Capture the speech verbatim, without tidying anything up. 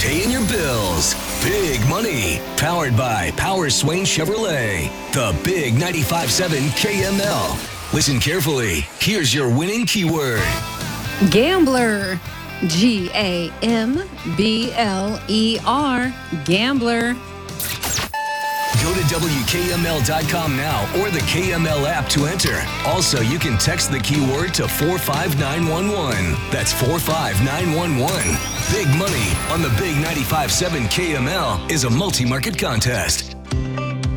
paying your bills. Big money, powered by Power Swain Chevrolet. The Big ninety-five point seven K M L. Listen carefully. Here's your winning keyword. Gambler. G A M B L E R. Gambler. Go to W K M L dot com now or the K M L app to enter. Also, you can text the keyword to four five nine one one. That's four five nine one one. Big money on the Big ninety-five point seven K M L is a multi-market contest.